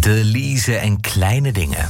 De Lize en kleine dingen.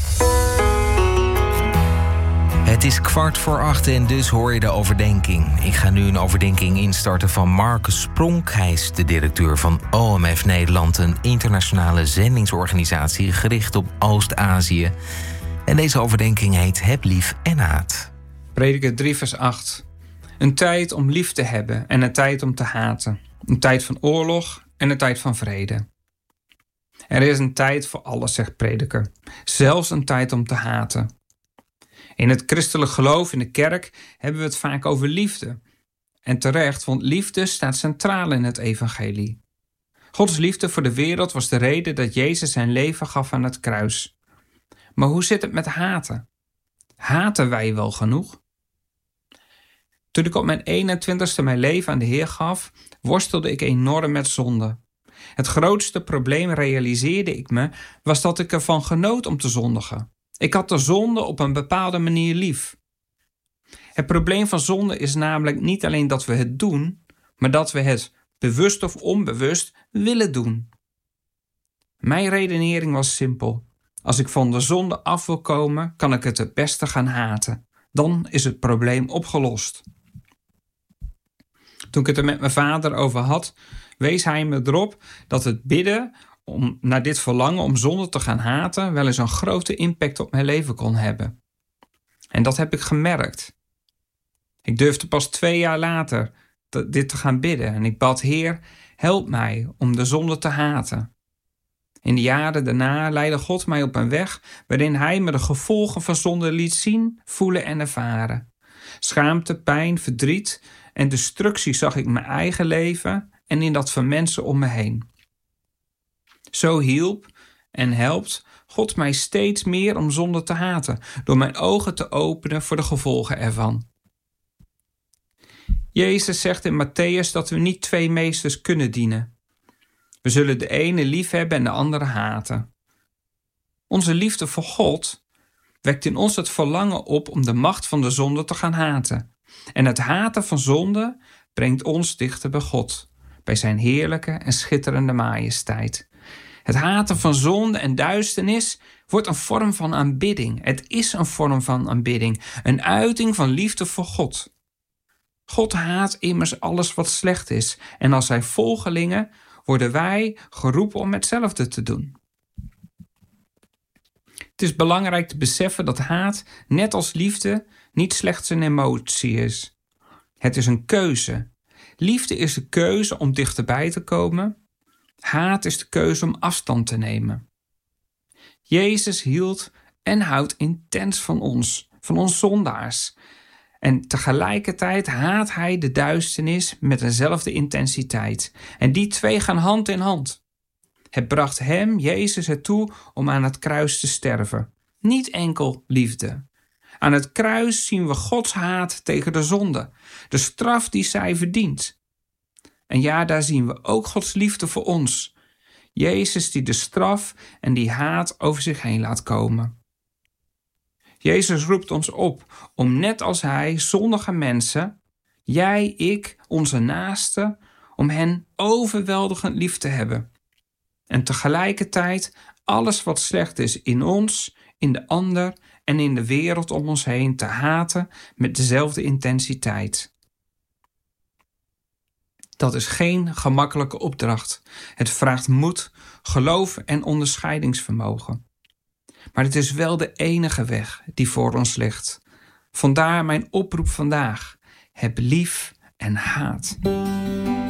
Het is 7:15 en dus hoor je de overdenking. Ik ga nu een overdenking instarten van Marcus Spronk. Hij is de directeur van OMF Nederland, een internationale zendingsorganisatie gericht op Oost-Azië. En deze overdenking heet Heb lief en haat. Prediker 3 vers 8. Een tijd om lief te hebben en een tijd om te haten. Een tijd van oorlog en een tijd van vrede. Er is een tijd voor alles, zegt prediker. Zelfs een tijd om te haten. In het christelijk geloof in de kerk hebben we het vaak over liefde. En terecht, want liefde staat centraal in het evangelie. Gods liefde voor de wereld was de reden dat Jezus zijn leven gaf aan het kruis. Maar hoe zit het met haten? Haten wij wel genoeg? Toen ik op mijn 21ste mijn leven aan de Heer gaf, worstelde ik enorm met zonde. Het grootste probleem, realiseerde ik me, was dat ik ervan genoot om te zondigen. Ik had de zonde op een bepaalde manier lief. Het probleem van zonde is namelijk niet alleen dat we het doen, maar dat we het, bewust of onbewust, willen doen. Mijn redenering was simpel. Als ik van de zonde af wil komen, kan ik het beste gaan haten. Dan is het probleem opgelost. Toen ik het er met mijn vader over had, wees hij me erop dat het bidden naar dit verlangen om zonde te gaan haten wel eens een grote impact op mijn leven kon hebben. En dat heb ik gemerkt. Ik durfde pas 2 jaar later dit te gaan bidden en ik bad: Heer, help mij om de zonde te haten. In de jaren daarna leidde God mij op een weg waarin hij me de gevolgen van zonde liet zien, voelen en ervaren. Schaamte, pijn, verdriet en destructie zag ik in mijn eigen leven en in dat van mensen om me heen. Zo hielp en helpt God mij steeds meer om zonde te haten, door mijn ogen te openen voor de gevolgen ervan. Jezus zegt in Matthäus dat we niet 2 meesters kunnen dienen. We zullen de ene liefhebben en de andere haten. Onze liefde voor God wekt in ons het verlangen op om de macht van de zonde te gaan haten. En het haten van zonde brengt ons dichter bij God, bij zijn heerlijke en schitterende majesteit. Het haten van zonde en duisternis wordt een vorm van aanbidding. Het is een vorm van aanbidding, een uiting van liefde voor God. God haat immers alles wat slecht is en als zijn volgelingen worden wij geroepen om hetzelfde te doen. Het is belangrijk te beseffen dat haat, net als liefde, niet slechts een emotie is. Het is een keuze. Liefde is de keuze om dichterbij te komen. Haat is de keuze om afstand te nemen. Jezus hield en houdt intens van ons zondaars. En tegelijkertijd haat hij de duisternis met dezelfde intensiteit. En die 2 gaan hand in hand. Het bracht hem, Jezus, ertoe om aan het kruis te sterven. Niet enkel liefde. Aan het kruis zien we Gods haat tegen de zonde. De straf die zij verdient. En ja, daar zien we ook Gods liefde voor ons. Jezus die de straf en die haat over zich heen laat komen. Jezus roept ons op om net als hij zondige mensen, jij, ik, onze naasten, om hen overweldigend lief te hebben. En tegelijkertijd alles wat slecht is in ons, in de ander en in de wereld om ons heen te haten met dezelfde intensiteit. Dat is geen gemakkelijke opdracht. Het vraagt moed, geloof en onderscheidingsvermogen. Maar het is wel de enige weg die voor ons ligt. Vandaar mijn oproep vandaag. Heb lief en haat.